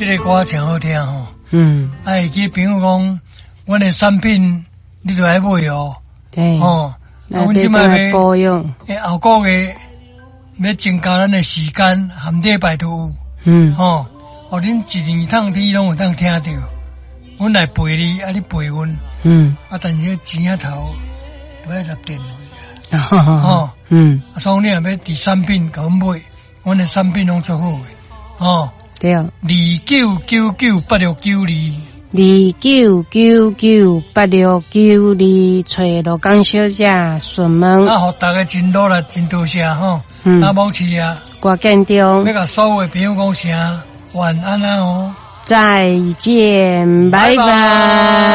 这个歌真好听吼。 会记朋友讲，阮的产品你都来买哦。 对。 阮即摆保养。 后个月要增加咱的时间，含礼拜都有。互恁一年趟天拢有当听到。阮来陪你，你陪阮。但是钱仔头都要拿电话。所以你若要第产品甲阮买，阮的产品拢做好诶。 对。 29998692。 29998692，找罗江小姐询问。 互大家真努力，真多谢吼。那冇事啊。 我见中。 要甲所有朋友讲声晚安啊哦。 再见，拜拜。